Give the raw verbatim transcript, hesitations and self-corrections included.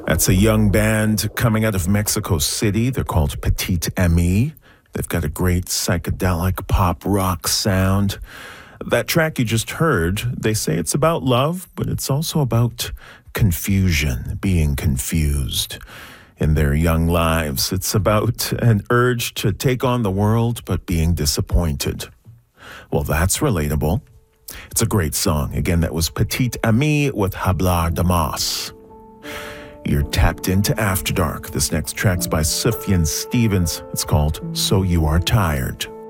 That's a young band coming out of Mexico City. They're called Petite Amie. They've got a great psychedelic pop rock sound. That track you just heard, they say it's about love, but it's also about confusion, being confused in their young lives. It's about an urge to take on the world, but being disappointed. Well, that's relatable. It's a great song. Again, that was Petite Amie with Hablar de Mas. You're tapped into After Dark. This next track's by Sufjan Stevens. It's called So You Are Tired.